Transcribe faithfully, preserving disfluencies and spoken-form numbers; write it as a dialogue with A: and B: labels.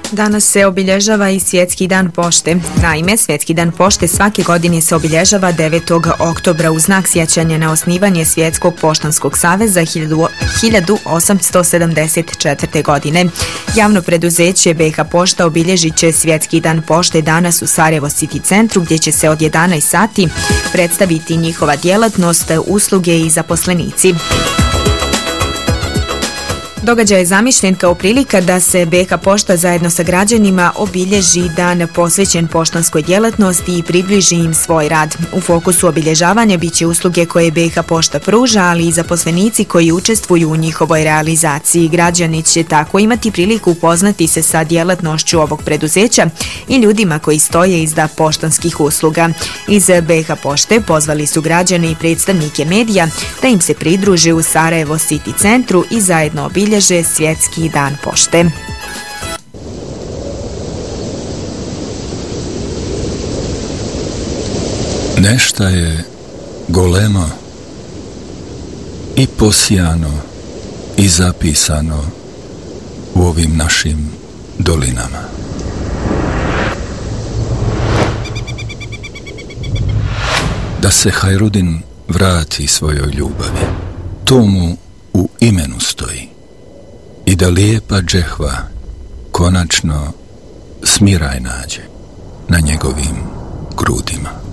A: Danas se obilježava i Svjetski dan pošte. Naime, Svjetski dan pošte svake godine se obilježava devetog oktobra u znak sjećanja na osnivanje Svjetskog poštanskog saveza hiljadu osamsto sedamdeset četvrte. godine. Javno preduzeće B H Pošta obilježit će Svjetski dan pošte danas u Sarajevo City centru, gdje će se od jedanaest sati predstaviti njihova djelatnost, usluge i zaposlenici. Događaj je zamišljen kao prilika da se B H Pošta zajedno sa građanima obilježi dan posvećen poštanskoj djelatnosti i približi im svoj rad. U fokusu obilježavanja bit će usluge koje B H Pošta pruža, ali i zaposlenici koji učestvuju u njihovoj realizaciji. Građani će tako imati priliku upoznati se sa djelatnošću ovog preduzeća i ljudima koji stoje iza poštanskih usluga. Iz B H Pošte pozvali su građane i predstavnike medija da im se pridruže u Sarajevo City centru i zajedno obilježe Svjetski dan pošte.
B: Nešta je golemo i posijano i zapisano u ovim našim dolinama. Da se Hajrudin vrati svojoj ljubavi, to mu u imenu stoji. I da lijepa džehva konačno smiraj nađe na njegovim grudima.